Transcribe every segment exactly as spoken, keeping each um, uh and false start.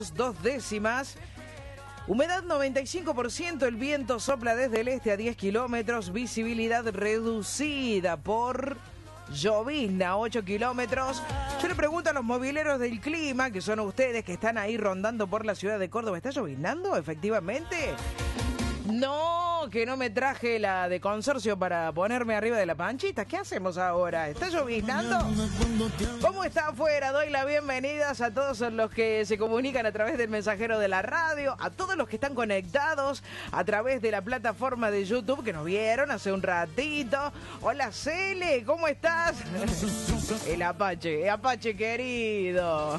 Dos décimas. Humedad noventa y cinco por ciento, el viento sopla desde el este a diez kilómetros, visibilidad reducida por llovizna, ocho kilómetros. Yo le pregunto a los mobileros del clima, que son ustedes que están ahí rondando por la ciudad de Córdoba, ¿está lloviznando efectivamente? No, que no me traje la de consorcio para ponerme arriba de la panchita. ¿Qué hacemos ahora? ¿Está lloviznando? ¿Cómo está afuera? Doy las bienvenidas a todos los que se comunican a través del mensajero de la radio, a todos los que están conectados a través de la plataforma de YouTube que nos vieron hace un ratito. Hola Cele, ¿cómo estás? El Apache, el Apache querido.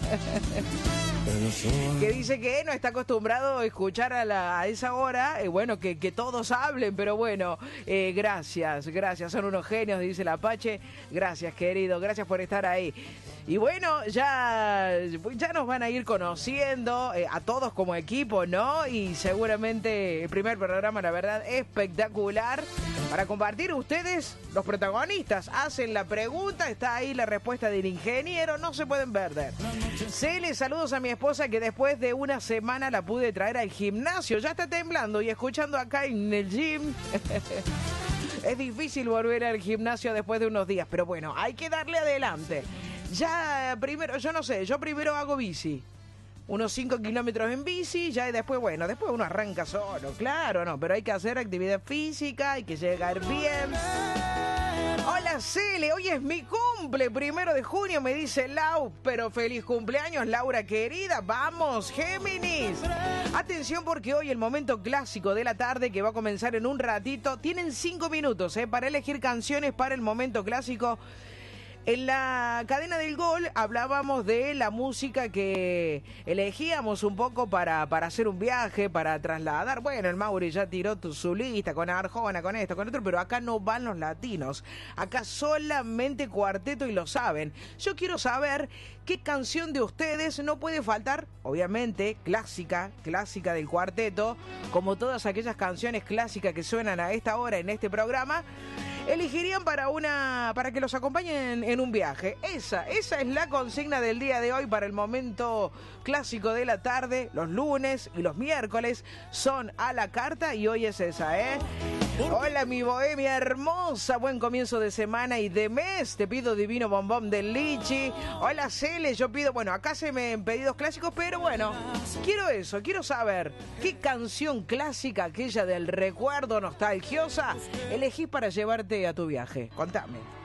Que dice que no está acostumbrado a escuchar a, la, a esa hora, eh, bueno, que, que todos hablen, pero bueno, eh, gracias, gracias, son unos genios, dice el Apache, gracias querido, gracias por estar ahí. Y bueno, ya, ya nos van a ir conociendo eh, a todos como equipo, ¿no? Y seguramente el primer programa, la verdad, espectacular. Para compartir, ustedes, los protagonistas, hacen la pregunta, está ahí la respuesta del ingeniero, no se pueden perder. Cele, saludos a mi esposa que después de una semana la pude traer al gimnasio, ya está temblando y escuchando acá en el gym. Es difícil volver al gimnasio después de unos días, pero bueno, hay que darle adelante. Ya primero, yo no sé, yo primero hago bici. Unos cinco kilómetros en bici, ya y después, bueno, después uno arranca solo, claro, no, pero hay que hacer actividad física, hay que llegar bien. Hola Cele, hoy es mi cumple, primero de junio, me dice Lau, pero feliz cumpleaños Laura querida, vamos Géminis. Atención porque hoy el momento clásico de la tarde que va a comenzar en un ratito, tienen cinco minutos eh, para elegir canciones para el momento clásico. En la cadena del gol hablábamos de la música que elegíamos un poco para, para hacer un viaje, para trasladar. Bueno, el Mauri ya tiró tu, su lista con Arjona, con esto, con otro, pero acá no van los latinos. Acá solamente cuarteto y lo saben. Yo quiero saber qué canción de ustedes no puede faltar, obviamente, clásica, clásica del cuarteto, como todas aquellas canciones clásicas que suenan a esta hora en este programa. Elegirían para una para que los acompañen en un viaje. Esa, esa es la consigna del día de hoy para el momento clásico de la tarde. Los lunes y los miércoles son a la carta y hoy es esa, ¿eh? Hola mi bohemia hermosa, buen comienzo de semana y de mes. Te pido Divino Bombón del Lichi. Hola Cele, yo pido, bueno, acá se me en pedidos clásicos, pero bueno, quiero eso, quiero saber qué canción clásica, aquella del recuerdo nostalgiosa, elegís para llevarte a tu viaje. Contame.